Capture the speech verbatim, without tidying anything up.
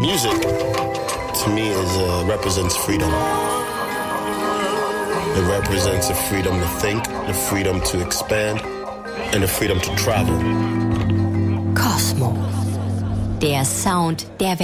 Music, to me, is uh, represents freedom. It represents the freedom to think, the freedom to expand, and the freedom to travel. Kosmo. Der Sound der Welt.